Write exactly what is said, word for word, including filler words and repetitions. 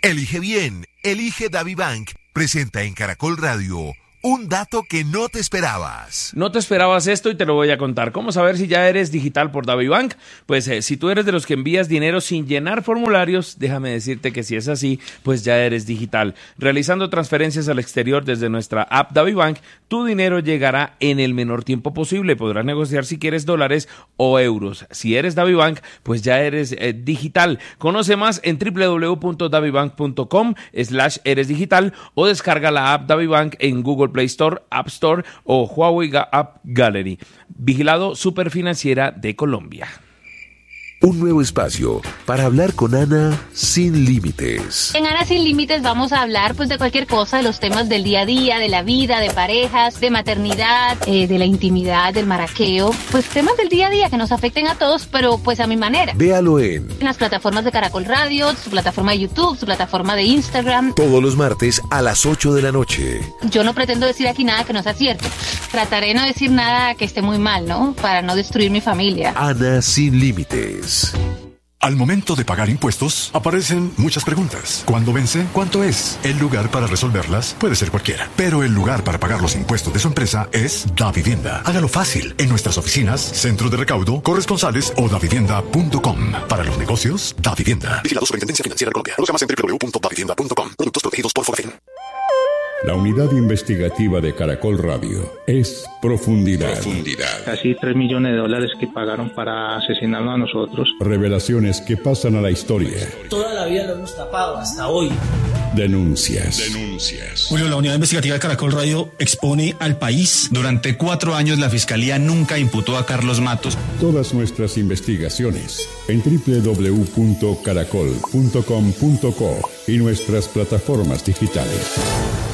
Elige bien, elige DaviBank. Presenta en Caracol Radio un dato que no te esperabas. No te esperabas esto y te lo voy a contar. ¿Cómo saber si ya eres digital por DaviBank? Pues eh, si tú eres de los que envías dinero sin llenar formularios, déjame decirte que si es así, pues ya eres digital. Realizando transferencias al exterior desde nuestra app DaviBank, tu dinero llegará en el menor tiempo posible. Podrás negociar si quieres dólares o euros. Si eres DaviBank, pues ya eres eh, digital. Conoce más en doble u doble u doble u punto davibank punto com slash eres digital o descarga la app DaviBank en Google Play Store, App Store o Huawei App Gallery. Vigilado Superfinanciera de Colombia. Un nuevo espacio para hablar con Ana sin límites. En Ana sin límites vamos a hablar pues de cualquier cosa, de los temas del día a día, de la vida, de parejas, de maternidad, eh, de la intimidad, del maraqueo, pues temas del día a día que nos afecten a todos, pero pues a mi manera. Véalo en, en las plataformas de Caracol Radio, su plataforma de YouTube, su plataforma de Instagram. Todos los martes a las ocho de la noche. Yo no pretendo decir aquí nada que no sea cierto. Trataré de no decir nada que esté muy mal, ¿no? Para no destruir mi familia. Ana sin límites. Al momento de pagar impuestos, aparecen muchas preguntas. ¿Cuándo vence? ¿Cuánto es? El lugar para resolverlas puede ser cualquiera, pero el lugar para pagar los impuestos de su empresa es Davivienda. Hágalo fácil en nuestras oficinas, centros de recaudo, corresponsales o davivienda punto com. Para los negocios, Davivienda. Vigilado Superintendencia Financiera de Colombia. Conozca más en doble u doble u doble u punto davivienda punto com. Productos protegidos por Fogafín. La unidad investigativa de Caracol Radio es Profundidad. Profundidad. Casi tres millones de dólares que pagaron para asesinarnos a nosotros. Revelaciones que pasan a la historia. Toda la vida lo hemos tapado hasta hoy. Denuncias. Denuncias. Julio, la unidad investigativa de Caracol Radio expone al país. Durante cuatro años la Fiscalía nunca imputó a Carlos Matos. Todas nuestras investigaciones en doble u doble u doble u punto caracol punto com punto co y nuestras plataformas digitales.